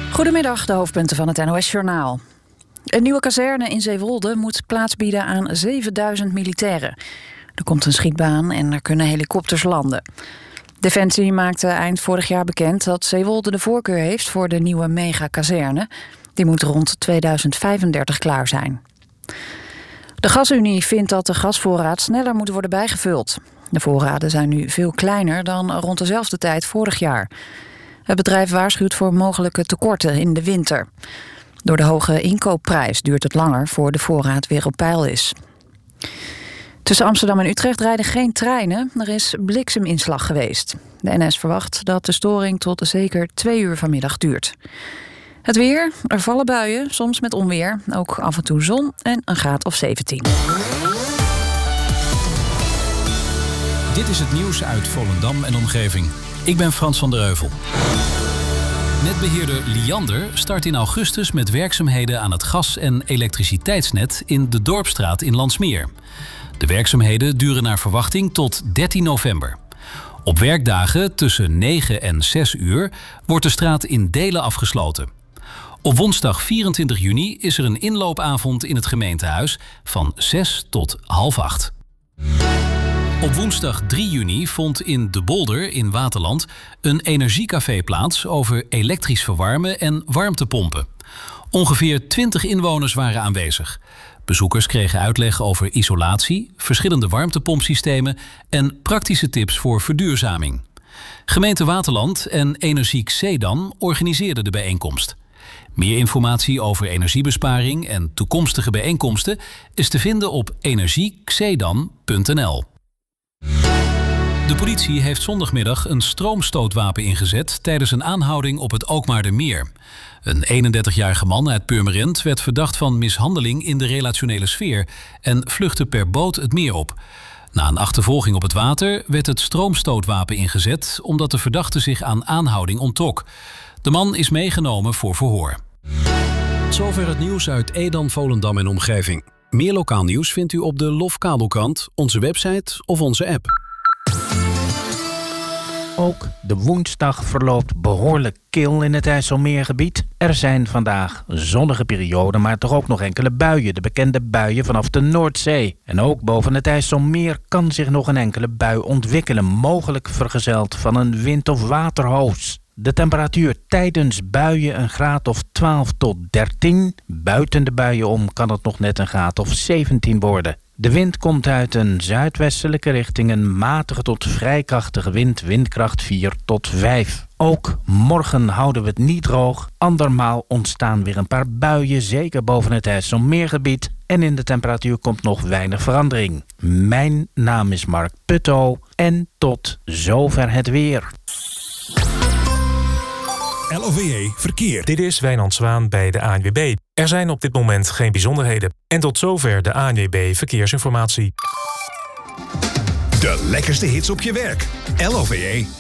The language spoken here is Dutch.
Goedemiddag, de hoofdpunten van het NOS-journaal. Een nieuwe kazerne in Zeewolde moet plaats bieden aan 7000 militairen. Er komt een schietbaan en er kunnen helikopters landen. Defensie maakte eind vorig jaar bekend dat Zeewolde de voorkeur heeft voor de nieuwe megakazerne. Die moet rond 2035 klaar zijn. De Gasunie vindt dat de gasvoorraad sneller moet worden bijgevuld. De voorraden zijn nu veel kleiner dan rond dezelfde tijd vorig jaar. Het bedrijf waarschuwt voor mogelijke tekorten in de winter. Door de hoge inkoopprijs duurt het langer voor de voorraad weer op peil is. Tussen Amsterdam en Utrecht rijden geen treinen. Er is blikseminslag geweest. De NS verwacht dat de storing tot zeker 2 uur vanmiddag duurt. Het weer, er vallen buien, soms met onweer. Ook af en toe zon en een graad of 17. Dit is het nieuws uit Volendam en omgeving. Ik ben Frans van der Heuvel. Netbeheerder Liander start in augustus met werkzaamheden aan het gas- en elektriciteitsnet in de Dorpsstraat in Landsmeer. De werkzaamheden duren naar verwachting tot 13 november. Op werkdagen tussen 9 en 6 uur wordt de straat in delen afgesloten. Op woensdag 24 juni is er een inloopavond in het gemeentehuis van 6 tot 7:30. Op woensdag 3 juni vond in De Bolder in Waterland een energiecafé plaats over elektrisch verwarmen en warmtepompen. Ongeveer 20 inwoners waren aanwezig. Bezoekers kregen uitleg over isolatie, verschillende warmtepompsystemen en praktische tips voor verduurzaming. Gemeente Waterland en Energiek Zeedam organiseerden de bijeenkomst. Meer informatie over energiebesparing en toekomstige bijeenkomsten is te vinden op energiekzeedam.nl. De politie heeft zondagmiddag een stroomstootwapen ingezet tijdens een aanhouding op het Alkmaardermeer. Een 31-jarige man uit Purmerend werd verdacht van mishandeling in de relationele sfeer en vluchtte per boot het meer op. Na een achtervolging op het water werd het stroomstootwapen ingezet omdat de verdachte zich aan aanhouding onttrok. De man is meegenomen voor verhoor. Zover het nieuws uit Edam, Volendam en omgeving. Meer lokaal nieuws vindt u op de Lofkabelkrant, onze website of onze app. Ook de woensdag verloopt behoorlijk kil in het IJsselmeergebied. Er zijn vandaag zonnige perioden, maar toch ook nog enkele buien. De bekende buien vanaf de Noordzee. En ook boven het IJsselmeer kan zich nog een enkele bui ontwikkelen. Mogelijk vergezeld van een wind- of waterhoos. De temperatuur tijdens buien een graad of 12 tot 13. Buiten de buien om kan het nog net een graad of 17 worden. De wind komt uit een zuidwestelijke richting, een matige tot vrij krachtige wind, windkracht 4 tot 5. Ook morgen houden we het niet droog. Andermaal ontstaan weer een paar buien, zeker boven het IJsselmeergebied. En in de temperatuur komt nog weinig verandering. Mijn naam is Mark Putto en tot zover het weer. LOVE Verkeer. Dit is Wijnand Zwaan bij de ANWB. Er zijn op dit moment geen bijzonderheden. En tot zover de ANWB Verkeersinformatie. De lekkerste hits op je werk. LOVE.